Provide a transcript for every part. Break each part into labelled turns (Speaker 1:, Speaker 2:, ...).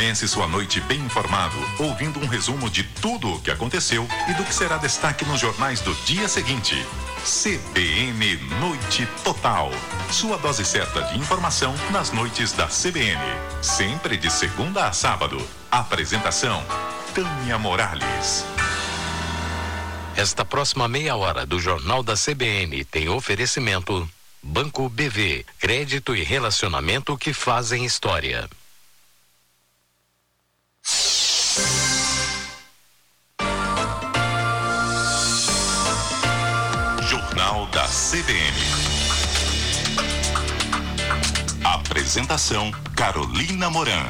Speaker 1: Comece sua noite bem informado, ouvindo um resumo de tudo o que aconteceu e do que será destaque nos jornais do dia seguinte. CBN Noite Total. Sua dose certa de informação nas noites da CBN. Sempre de segunda a sábado. Apresentação: Tânia Morales.
Speaker 2: Esta próxima meia hora do Jornal da CBN tem oferecimento Banco BV, crédito e relacionamento que fazem história.
Speaker 1: Jornal da CBN. Apresentação: Carolina Moran.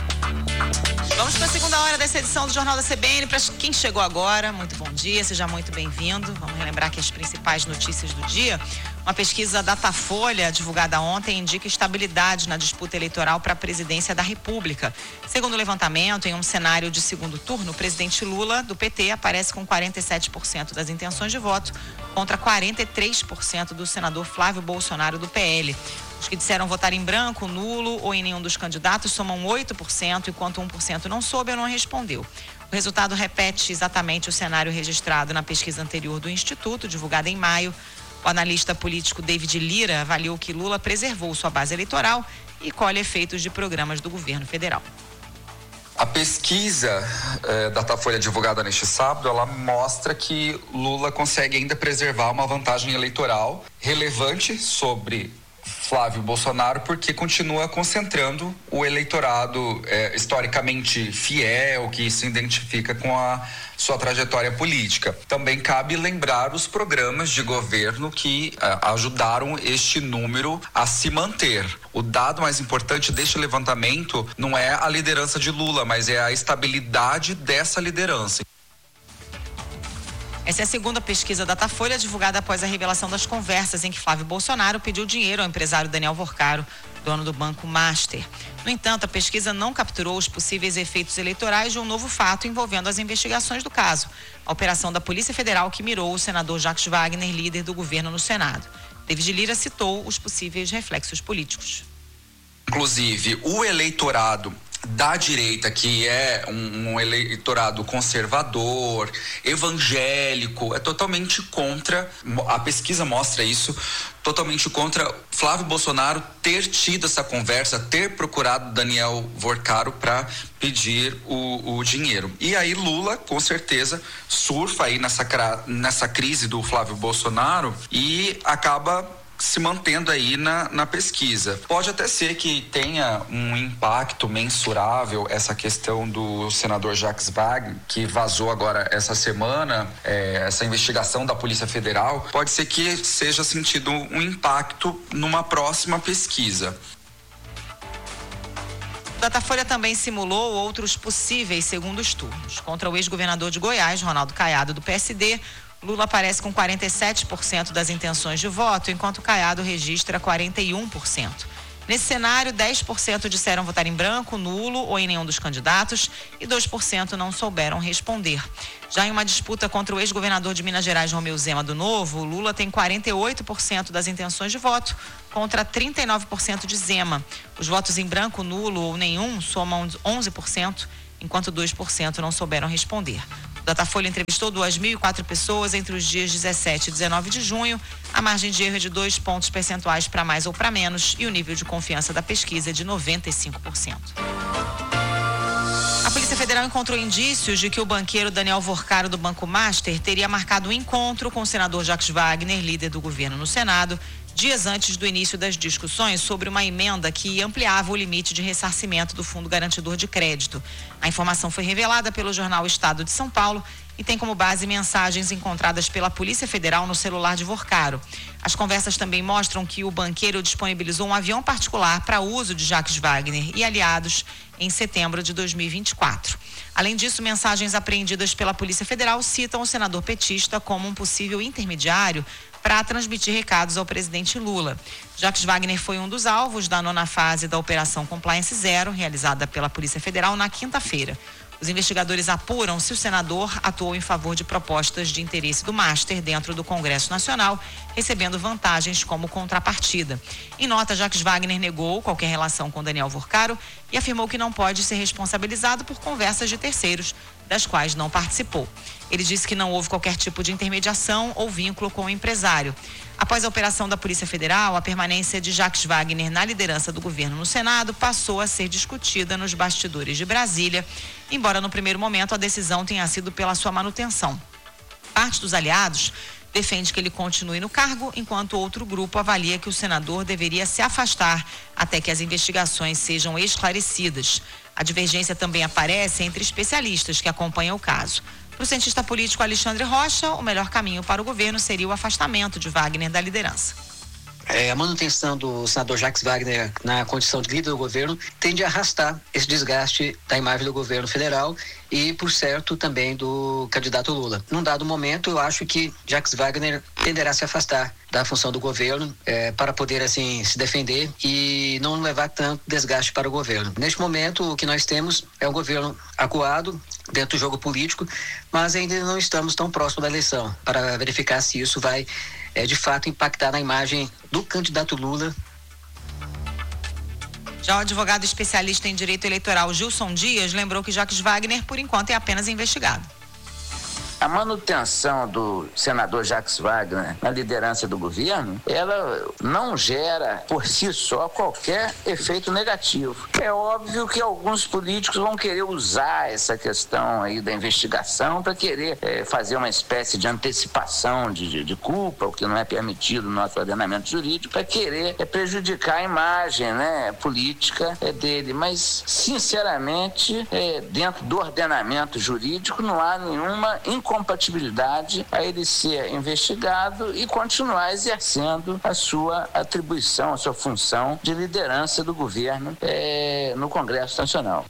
Speaker 3: Vamos para a segunda hora dessa edição do Jornal da CBN. Para quem chegou agora, muito bom dia, seja muito bem-vindo. Vamos relembrar aqui as principais notícias do dia. Uma pesquisa Datafolha, divulgada ontem, indica estabilidade na disputa eleitoral para a presidência da República. Segundo o levantamento, em um cenário de segundo turno, o presidente Lula, do PT, aparece com 47% das intenções de voto contra 43% do senador Flávio Bolsonaro, do PL. Os que disseram votar em branco, nulo ou em nenhum dos candidatos somam 8%, enquanto 1% não soube ou não respondeu. O resultado repete exatamente o cenário registrado na pesquisa anterior do Instituto, divulgada em maio. O analista político David Lira avaliou que Lula preservou sua base eleitoral e colhe efeitos de programas do governo federal.
Speaker 4: A pesquisa Datafolha divulgada neste sábado, ela mostra que Lula consegue ainda preservar uma vantagem eleitoral relevante sobre Flávio Bolsonaro, porque continua concentrando o eleitorado historicamente fiel, que se identifica com a sua trajetória política. Também cabe lembrar os programas de governo que ajudaram este número a se manter. O dado mais importante deste levantamento não é a liderança de Lula, mas é a estabilidade dessa liderança.
Speaker 3: Essa é a segunda pesquisa Datafolha, divulgada após a revelação das conversas em que Flávio Bolsonaro pediu dinheiro ao empresário Daniel Vorcaro, dono do Banco Master. No entanto, a pesquisa não capturou os possíveis efeitos eleitorais de um novo fato envolvendo as investigações do caso, a operação da Polícia Federal que mirou o senador Jacques Wagner, líder do governo no Senado. David Lira citou os possíveis reflexos políticos.
Speaker 4: Inclusive, o eleitorado da direita, que é um eleitorado conservador, evangélico, é totalmente contra, a pesquisa mostra isso, totalmente contra Flávio Bolsonaro ter tido essa conversa, ter procurado Daniel Vorcaro para pedir o dinheiro. E aí Lula, com certeza, surfa aí nessa crise do Flávio Bolsonaro e acaba se mantendo aí na pesquisa. Pode até ser que tenha um impacto mensurável essa questão do senador Jacques Wagner, que vazou agora essa semana, essa investigação da Polícia Federal, pode ser que seja sentido um impacto numa próxima pesquisa.
Speaker 3: O Datafolha também simulou outros possíveis segundos turnos. Contra o ex-governador de Goiás, Ronaldo Caiado, do PSD, Lula aparece com 47% das intenções de voto, enquanto Caiado registra 41%. Nesse cenário, 10% disseram votar em branco, nulo ou em nenhum dos candidatos e 2% não souberam responder. Já em uma disputa contra o ex-governador de Minas Gerais, Romeu Zema, do Novo, Lula tem 48% das intenções de voto contra 39% de Zema. Os votos em branco, nulo ou nenhum somam 11%, enquanto 2% não souberam responder. O Datafolha entrevistou 2.004 pessoas entre os dias 17 e 19 de junho. A margem de erro é de 2 pontos percentuais para mais ou para menos e o nível de confiança da pesquisa é de 95%. A Polícia Federal encontrou indícios de que o banqueiro Daniel Vorcaro, do Banco Master, teria marcado um encontro com o senador Jacques Wagner, líder do governo no Senado, dias antes do início das discussões sobre uma emenda que ampliava o limite de ressarcimento do Fundo Garantidor de Crédito. A informação foi revelada pelo jornal Estado de São Paulo e tem como base mensagens encontradas pela Polícia Federal no celular de Vorcaro. As conversas também mostram que o banqueiro disponibilizou um avião particular para uso de Jacques Wagner e aliados em setembro de 2024. Além disso, mensagens apreendidas pela Polícia Federal citam o senador petista como um possível intermediário para transmitir recados ao presidente Lula. Jacques Wagner foi um dos alvos da 9ª fase da Operação Compliance Zero, realizada pela Polícia Federal na quinta-feira. Os investigadores apuram se o senador atuou em favor de propostas de interesse do Master dentro do Congresso Nacional, recebendo vantagens como contrapartida. Em nota, Jacques Wagner negou qualquer relação com Daniel Vorcaro e afirmou que não pode ser responsabilizado por conversas de terceiros, das quais não participou. Ele disse que não houve qualquer tipo de intermediação ou vínculo com o empresário. Após a operação da Polícia Federal, a permanência de Jacques Wagner na liderança do governo no Senado passou a ser discutida nos bastidores de Brasília, embora no primeiro momento a decisão tenha sido pela sua manutenção. Parte dos aliados defende que ele continue no cargo, enquanto outro grupo avalia que o senador deveria se afastar até que as investigações sejam esclarecidas. A divergência também aparece entre especialistas que acompanham o caso. Para o cientista político Alexandre Rocha, o melhor caminho para o governo seria o afastamento de Wagner da liderança.
Speaker 5: A manutenção do senador Jacques Wagner na condição de líder do governo tende a arrastar esse desgaste da imagem do governo federal e, por certo, também do candidato Lula. Num dado momento, eu acho que Jacques Wagner tenderá a se afastar da função do governo para poder, assim, se defender e não levar tanto desgaste para o governo. Neste momento, o que nós temos é um governo acuado dentro do jogo político, mas ainda não estamos tão próximo da eleição para verificar se isso vai de fato impactar na imagem do candidato Lula.
Speaker 3: Já o advogado especialista em direito eleitoral Gilson Dias lembrou que Jacques Wagner, por enquanto, é apenas investigado.
Speaker 6: A manutenção do senador Jacques Wagner na liderança do governo, ela não gera por si só qualquer efeito negativo. É óbvio que alguns políticos vão querer usar essa questão aí da investigação para querer fazer uma espécie de antecipação de culpa, o que não é permitido no nosso ordenamento jurídico, para querer prejudicar a imagem, política dele. Mas, sinceramente, dentro do ordenamento jurídico não há nenhuma incompatibilidade a ele ser investigado e continuar exercendo a sua atribuição, a sua função de liderança do governo no Congresso Nacional.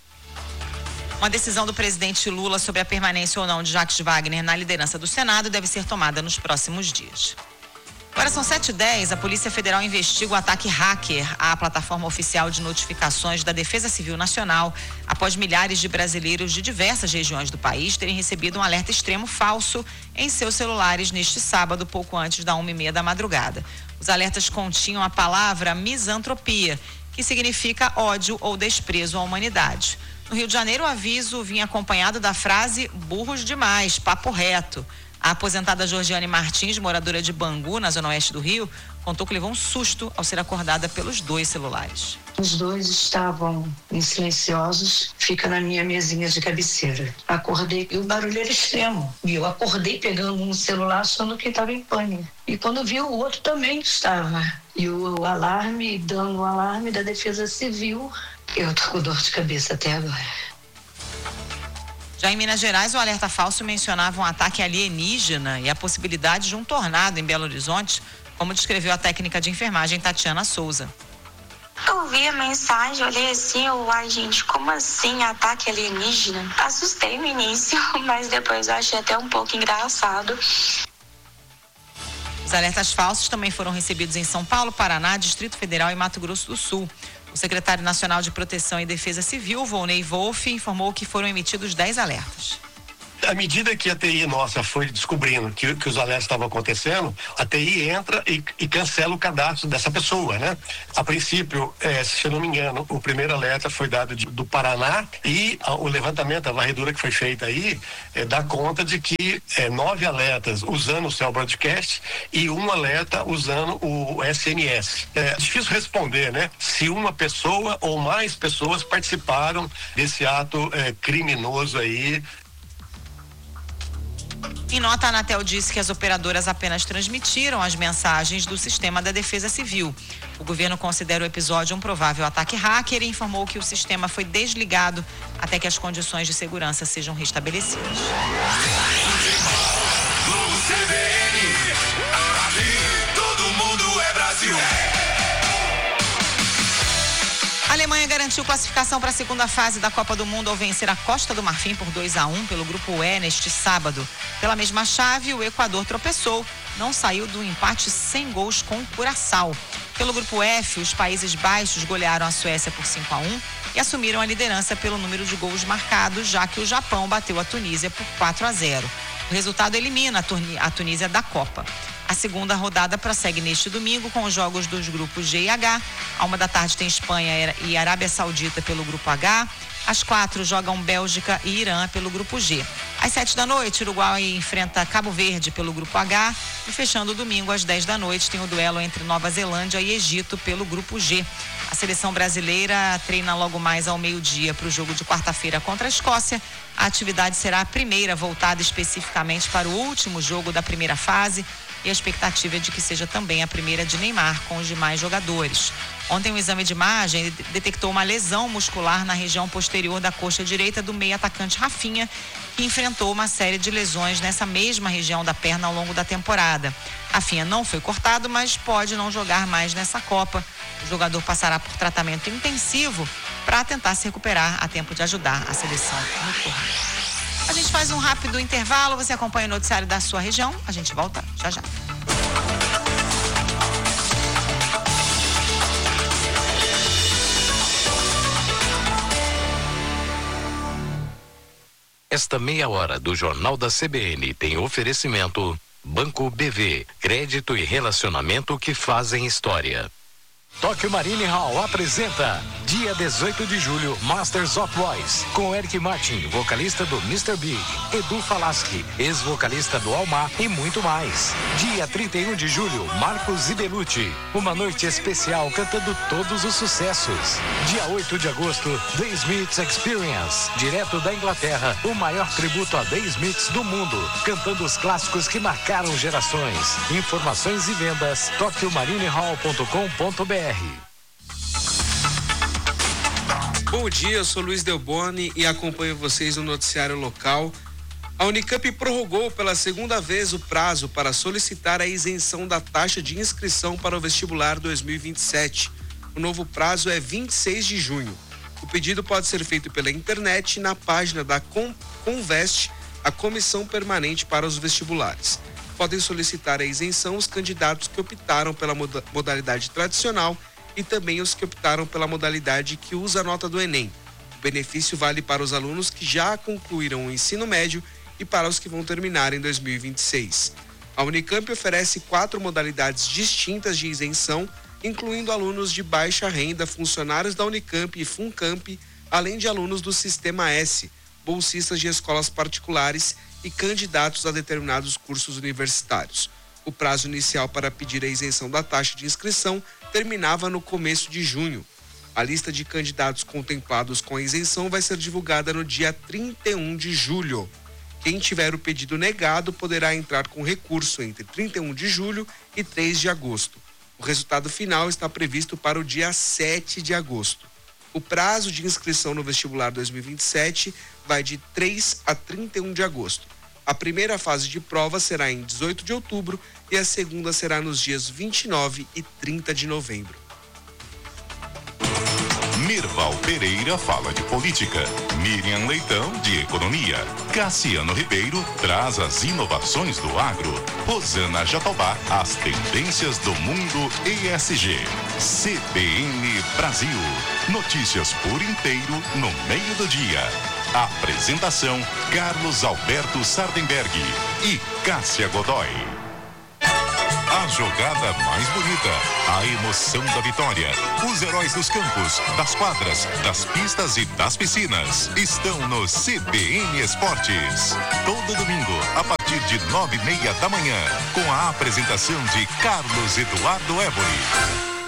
Speaker 3: Uma decisão do presidente Lula sobre a permanência ou não de Jacques Wagner na liderança do Senado deve ser tomada nos próximos dias. Agora são 7h10, a Polícia Federal investiga o ataque hacker à plataforma oficial de notificações da Defesa Civil Nacional, após milhares de brasileiros de diversas regiões do país terem recebido um alerta extremo falso em seus celulares neste sábado, pouco antes da 1h30 da madrugada. Os alertas continham a palavra misantropia, que significa ódio ou desprezo à humanidade. No Rio de Janeiro, o aviso vinha acompanhado da frase burros demais, papo reto. A aposentada Georgiane Martins, moradora de Bangu, na zona oeste do Rio, contou que levou um susto ao ser acordada pelos 2 celulares.
Speaker 7: Os 2 estavam silenciosos, fica na minha mesinha de cabeceira. Acordei e o barulho era extremo. E eu acordei pegando um celular achando que estava em pânico. E quando vi, o outro também estava. E o alarme, dando o alarme da Defesa Civil, eu tô com dor de cabeça até agora.
Speaker 3: Já em Minas Gerais, o alerta falso mencionava um ataque alienígena e a possibilidade de um tornado em Belo Horizonte, como descreveu a técnica de enfermagem Tatiana Souza.
Speaker 8: Eu vi a mensagem, olhei assim, ai gente, como assim ataque alienígena? Assustei no início, mas depois eu achei até um pouco engraçado.
Speaker 3: Os alertas falsos também foram recebidos em São Paulo, Paraná, Distrito Federal e Mato Grosso do Sul. O secretário nacional de Proteção e Defesa Civil, Volney Wolff, informou que foram emitidos 10 alertas.
Speaker 9: À medida que a TI nossa foi descobrindo que os alertas estavam acontecendo, a TI entra e cancela o cadastro dessa pessoa, né? A princípio, se eu não me engano, o primeiro alerta foi dado do Paraná e o levantamento, a varredura que foi feita aí, dá conta de que 9 alertas usando o Cell Broadcast e 1 alerta usando o SMS. É difícil responder, né? Se uma pessoa ou mais pessoas participaram desse ato criminoso aí.
Speaker 3: Em nota, a Anatel disse que as operadoras apenas transmitiram as mensagens do sistema da Defesa Civil. O governo considera o episódio um provável ataque hacker e informou que o sistema foi desligado até que as condições de segurança sejam restabelecidas. Alemanha garantiu classificação para a segunda fase da Copa do Mundo ao vencer a Costa do Marfim por 2-1 pelo Grupo E neste sábado. Pela mesma chave, o Equador tropeçou, não saiu do empate sem gols com o Curaçao. Pelo Grupo F, os Países Baixos golearam a Suécia por 5-1 e assumiram a liderança pelo número de gols marcados, já que o Japão bateu a Tunísia por 4-0. O resultado elimina a Tunísia da Copa. A segunda rodada prossegue neste domingo com os jogos dos grupos G e H. À 1 da tarde tem Espanha e Arábia Saudita pelo grupo H. Às 4 jogam Bélgica e Irã pelo grupo G. Às 7 da noite, Uruguai enfrenta Cabo Verde pelo grupo H. E fechando o domingo, às 10 da noite, tem o duelo entre Nova Zelândia e Egito pelo grupo G. A seleção brasileira treina logo mais ao meio-dia para o jogo de quarta-feira contra a Escócia. A atividade será a primeira voltada especificamente para o último jogo da primeira fase. E a expectativa é de que seja também a primeira de Neymar com os demais jogadores. Ontem, um exame de imagem detectou uma lesão muscular na região posterior da coxa direita do meio-atacante Rafinha, que enfrentou uma série de lesões nessa mesma região da perna ao longo da temporada. Rafinha não foi cortado, mas pode não jogar mais nessa Copa. O jogador passará por tratamento intensivo para tentar se recuperar a tempo de ajudar a seleção no torneio. A gente faz um rápido intervalo, você acompanha o noticiário da sua região, a gente volta já já.
Speaker 2: Esta meia hora do Jornal da CBN tem oferecimento Banco BV, crédito e relacionamento que fazem história. Tokyo Marine Hall apresenta dia 18 de julho Masters of Voice com Eric Martin, vocalista do Mr. Big, Edu Falaschi, ex-vocalista do Almar e muito mais. Dia 31 de julho, Marcos Ibelucci, uma noite especial cantando todos os sucessos. Dia 8 de agosto, The Smiths Experience, direto da Inglaterra, o maior tributo a The Smiths do mundo, cantando os clássicos que marcaram gerações. Informações e vendas, tokymarinehall.com.br.
Speaker 10: Bom dia, eu sou Luiz Delboni e acompanho vocês no noticiário local. A Unicamp prorrogou pela segunda vez o prazo para solicitar a isenção da taxa de inscrição para o vestibular 2027. O novo prazo é 26 de junho. O pedido pode ser feito pela internet na página da Conveste, a Comissão Permanente para os Vestibulares. Podem solicitar a isenção os candidatos que optaram pela modalidade tradicional e também os que optaram pela modalidade que usa a nota do Enem. O benefício vale para os alunos que já concluíram o ensino médio e para os que vão terminar em 2026. A Unicamp oferece 4 modalidades distintas de isenção, incluindo alunos de baixa renda, funcionários da Unicamp e Funcamp, além de alunos do Sistema S, bolsistas de escolas particulares e candidatos a determinados cursos universitários. O prazo inicial para pedir a isenção da taxa de inscrição terminava no começo de junho. A lista de candidatos contemplados com a isenção vai ser divulgada no dia 31 de julho. Quem tiver o pedido negado poderá entrar com recurso entre 31 de julho e 3 de agosto. O resultado final está previsto para o dia 7 de agosto. O prazo de inscrição no vestibular 2027 vai de 3 a 31 de agosto. A primeira fase de prova será em 18 de outubro e a segunda será nos dias 29 e 30 de novembro.
Speaker 1: Mirval Pereira fala de política, Miriam Leitão de economia, Cassiano Ribeiro traz as inovações do agro, Rosana Jatobá as tendências do mundo ESG. CBN Brasil, notícias por inteiro no meio do dia. Apresentação Carlos Alberto Sardenberg e Cássia Godoy. A jogada mais bonita, a emoção da vitória, os heróis dos campos, das quadras, das pistas e das piscinas estão no CBN Esportes. Todo domingo, a partir de 9:30 da manhã, com a apresentação de Carlos Eduardo Évori.